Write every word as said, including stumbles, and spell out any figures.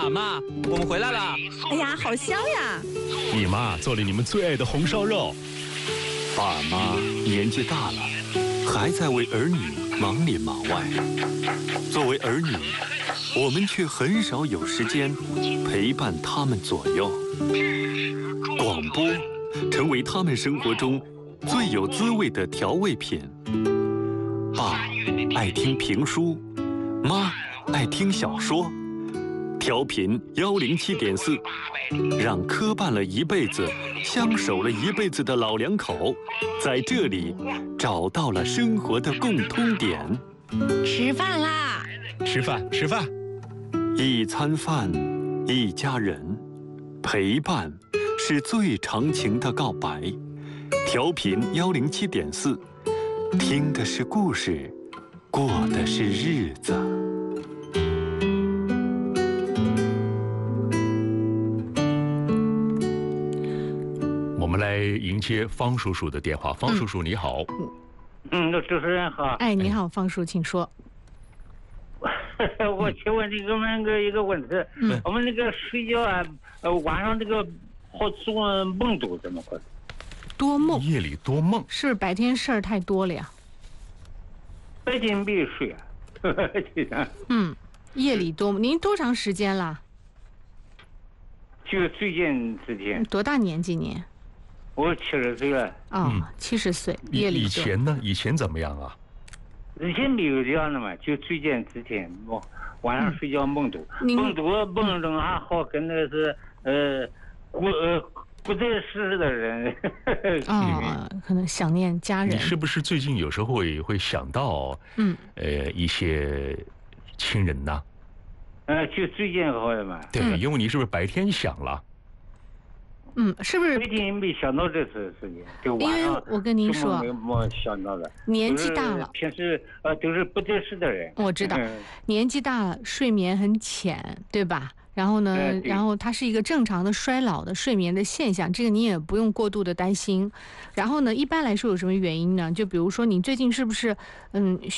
爸妈，我们回来了。 哎呀，好香呀！ 你妈做了你们最爱的红烧肉。 爸妈年纪大了，还在为儿女忙里忙外。作为儿女，我们却很少有时间陪伴他们左右。广播成为他们生活中最有滋味的调味品。爸爱听评书，妈爱听小说。调频幺零七点四，让磕绊了一辈子、相守了一辈子的老两口，在这里找到了生活的共通点。 吃饭啦！ 吃饭，吃饭。 一餐饭，一家人，陪伴是最长情的告白。调频幺零七点四，听的是故事，过的是日子。 我们来迎接方叔叔的电话。方叔叔你好。 嗯，主持人好。 哎，你好，方叔，请说。 我请问你们那个一个问题，嗯、我们那个睡觉啊，呃，晚上这个好做梦都怎么回事？ 多梦？ 夜里多梦？ 是不是白天事儿太多了呀？ 白天没睡啊。 嗯，夜里多梦，您多长时间了？ 就最近之前。 多大年纪您？ 我七十岁了。 哦，七十岁，夜里。 以前呢？以前怎么样啊？ 以前没有这样的嘛，就最近之前我晚上睡觉梦多， 嗯、 梦多梦中还好跟那是呃不呃不在世的人。 哦，可能想念家人。 你是不是最近有时候会会想到嗯呃一些亲人呢？ 呃，就最近好的嘛。 对，因为你是不是白天想了？ 嗯，是不是？ 白天没想到这次事情，就晚上。 因为我跟您说， 没没想到的。 年纪大了， 平时呃都是不得势的人。 我知道，嗯、年纪大了，睡眠很浅，对吧？然后呢，呃、然后它是一个正常的衰老的睡眠的现象，这个你也不用过度的担心。然后呢，一般来说有什么原因呢？就比如说你最近是不是嗯